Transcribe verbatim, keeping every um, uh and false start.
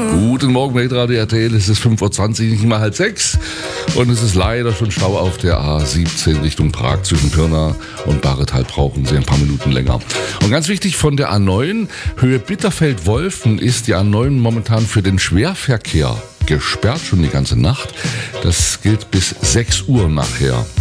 Guten Morgen, Weltradio R T L. Es ist fünf Uhr zwanzig, nicht mal halb sechs. Und es ist leider schon Stau auf der A siebzehn Richtung Prag. Zwischen Pirna und Bahretal brauchen Sie ein paar Minuten länger. Und ganz wichtig, von der A neun, Höhe Bitterfeld-Wolfen, ist die A neun momentan für den Schwerverkehr gesperrt, schon die ganze Nacht. Das gilt bis sechs Uhr nachher.